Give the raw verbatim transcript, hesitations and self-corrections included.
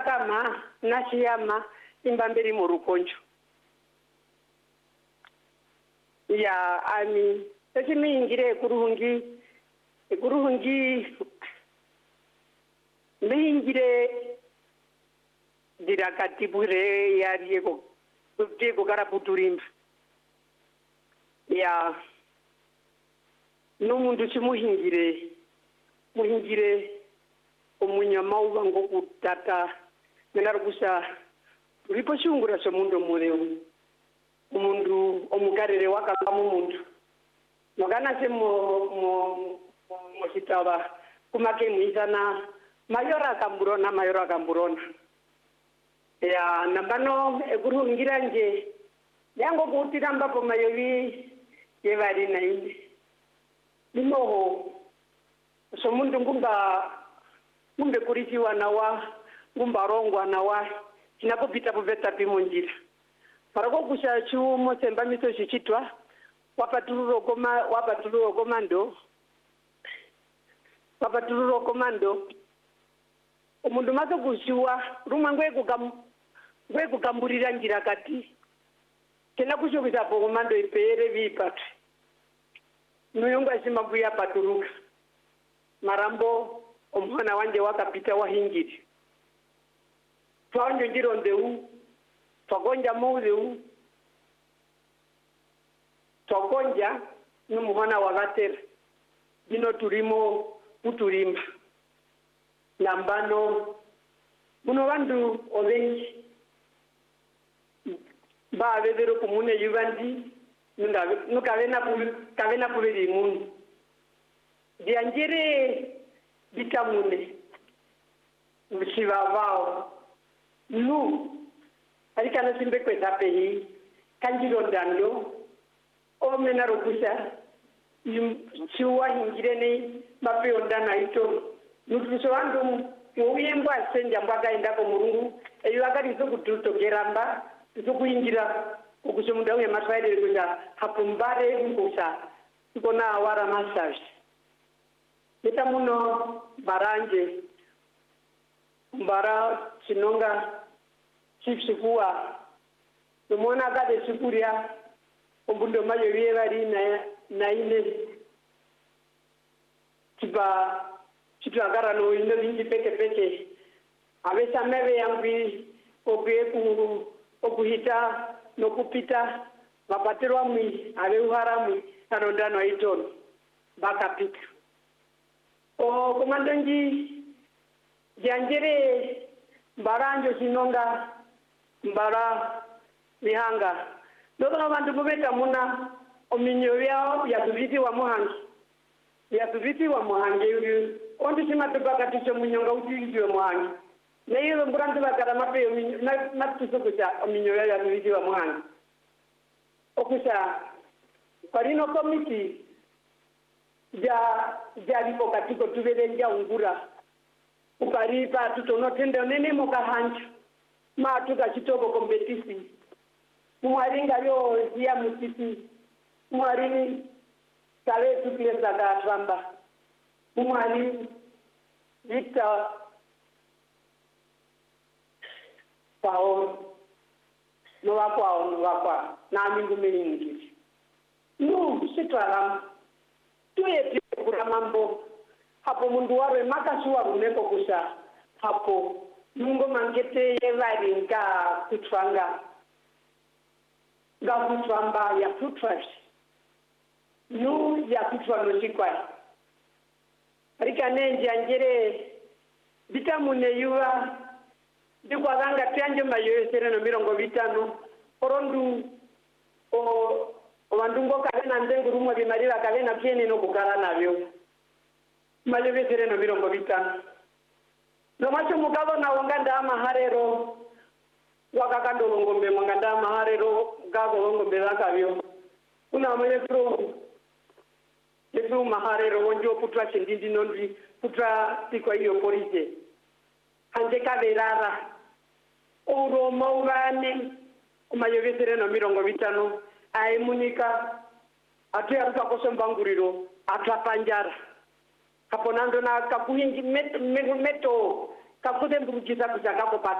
kama nashiyama imbambiri murukonjo ya ami ekimi ingire kuruhungi kuruhungi mingire dirakatibure ya Diego Diego Karaputurimba ya n'umuntu kimuhingire muhingire umunyama ubango kutata menarugusha uripo shungura so mundo mureu umundu omukarere wakakamu umuntu magana se mo mo mo sitaba kumake muizana mayora kamburona mayora kamburona ya nambano eguruhungira nje yango kutira mbapo mayovi yevari nainde nimoho so mundu ngumba ngumbe kurisiwa nawa ngumba rongwa nawa kinapopita poveta pimonjira parako kusha chumo semba miso shichitwa wapatuluro koma wapatuluro komando wapatuluro komando umundu maso kushiwa rumwe ngwe kugam ngwe kugamburira njira kati kena kushokisa po komando ipere vipatwe nuyongo asimabuya paturuka marambo omwana wanje wakapita wahingiri twanjo njiro ndeu twagonja muudeu twagonja n'umuhona wa batera bino turimo uturimba nambano muno bandu obenji ba bebero kumune yubandi nunda nukavena pu kavena pubiri mundu dianjere bitamune msivavao nu alikana simbe kwenda pehi kanjiro ndando o mena rokusha chiwa hingirene mapeo ndana ito nutuso wandu uyembwa senja mbaka indako murungu eyo akati zokututo geramba zokuingira ukusumunda uye maswaide kuja hapumbare ngusa ikona awara massage Nita muno baranje mbara chinonga chifsikuwa numona kade sikuria ombundo mayo yevari na na ine tiba chitagara no ino lingi peke peke avesa meve yangu ogwe ku okuhita no kupita mapaterwa mwi ave uharamu anondano itono bakapita o komandonji janjere baranjo sinonga mbara mihanga ndoto abantu bubeta muna ominyo yao ya tubiti wa muhangi ya tubiti wa muhangi yuri ondi simatubaka ticho munyonga utiwe muhangi na iyo mburantu bakara mape na matusokusa ominyo ya tubiti wa muhangi okusa parino komiti ja jaripo katiko tuvele nja ungura ukaripa tutonotenda nene mokahanja ma tukachitoko kompetisi mwaringa yo zia mutiti mwarini kale tukiesa gatamba mwari vita pao no wakwa no wakwa na mingu mingi no sitwala tuye kura mambo hapo mundu ware makasuwa uneko kusha hapo mungu mangete yevari nga kutwanga nga kutwamba ya kutwash nu ya kutwano chikwa rika nenje anjere bitamune yuwa dikwa ganga tyanjo mayo sereno mirongo bitano orondu o Wandungo kavena ndengu rumwa bimarira kavena pieni no kukara navyo. Maleve sereno mirongo bitano. No macho mukavo na wanganda ama harero. Wakakando ngombe mwanganda ama harero. Gago ngombe zakavyo. Una mwenye kuro. Yesu maharero wonjo putra chindindi nondri. Putra tikwa iyo polise. Hanje kaverara. Uro maurane. Umayove sereno mirongo bitano. Aimunika atu ya ruka kosombanguriro atapanjara kaponando na kakuhingi met, met, meto kakude mbujisa kuchaka kopata